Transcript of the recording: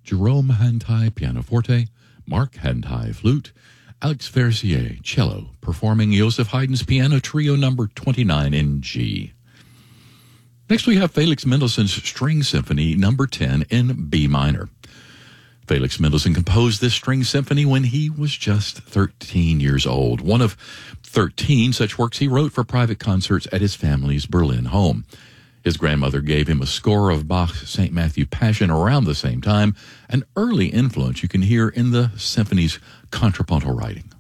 Jerome Hantai, pianoforte, Mark Hantai, flute, Alex Versier, cello, performing Joseph Haydn's Piano Trio number 29 in G. Next we have Felix Mendelssohn's String Symphony number 10 in B minor. Felix Mendelssohn composed this string symphony when he was just 13 years old, one of 13 such works he wrote for private concerts at his family's Berlin home. His grandmother gave him a score of Bach's St. Matthew Passion around the same time, an early influence you can hear in the symphony's contrapuntal writing.